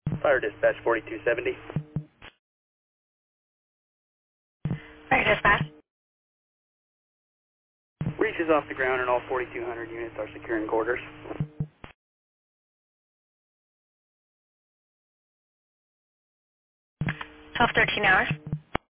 Fire dispatch 4270. Fire dispatch. Reaches off the ground and all 4200 units are securing quarters. 12:13 hours.